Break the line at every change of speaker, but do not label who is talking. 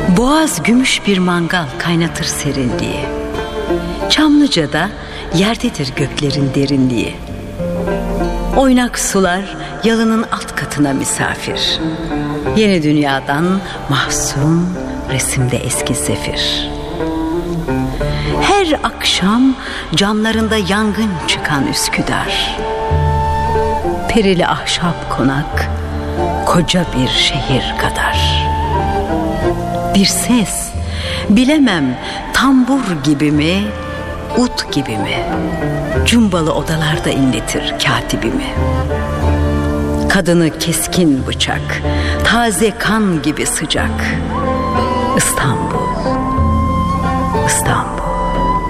Boğaz gümüş bir mangal kaynatır serinliği. Çamlıca'da yerdedir göklerin derinliği. Oynak sular yalının alt katına misafir. Yeni dünyadan mahzun resimde eski zefir. Her akşam camlarında yangın çıkan Üsküdar. Perili ahşap konak koca bir şehir kadar. Bir ses, bilemem tambur gibi mi, ut gibi mi, cumbalı odalarda inletir katibimi. Kadını keskin bıçak, taze kan gibi sıcak. İstanbul,